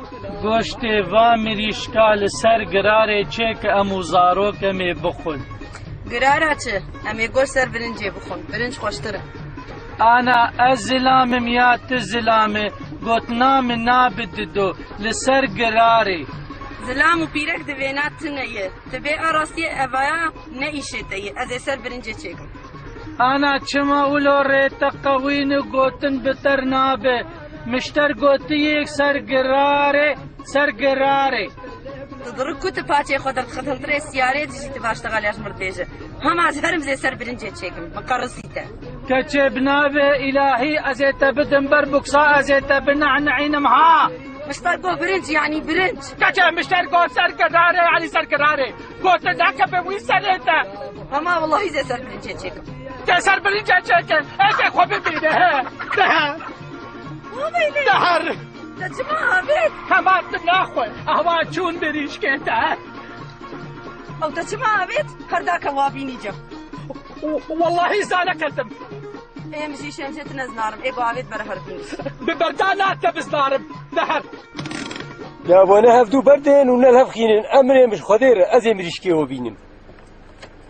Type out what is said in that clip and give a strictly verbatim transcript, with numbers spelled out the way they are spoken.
گۆشتێ وا مریشکا لەسەر گرارێ چێ کە ئەموو زارۆکەمێ بخۆن. گرارە چ؟ ئەمێ گۆشت سەر برنجێ بخۆن، برنج خۆشترە. ئانا ئەس زلامم یا تو زلامێ گوتنامە نابددۆ لەسەر گرارێ. زلام و پیرەک دەوێنات تنەیە، تبێ ئاڕاستیە ئەڤایە نەئیشێتەیە، ئەزێ سەر برنجێ چێکم. ئانا چما ولۆ ڕێتە قەوینە گوتن بتەر نابێ، مشتەر گوتیەک سەر گرارێ سەر گرارێ. تضرك كنت باتي خدر خدر تري سيارات جيت باشتغل يا مرتجه هم از هرم زي سر برنجه تشيكم مقرصيته كتبنا الهي ازيت بدن بربكسا ازيت بنعنعين مها مشتركو برنج يعني برنج كتب مشتركو سر كراري يعني سر كراري قلت ذاك بوي سريته اما والله زي سر برنجه تشيكم سر برنجه تشيكم ايش خو ببيده ده دهر تجمع بيت كمان ناخوي اهوا چون بريش كيتا او تجمع بيت هرداك وابيني جم والله زانا كذب ايه مشي شمشت نزنارم ايه قاعد برهر بنس ببردانات بزنارم نهر يا وانا هفدو بردين ونلهف خينين امري مش خدير ازي مريشكي وبينم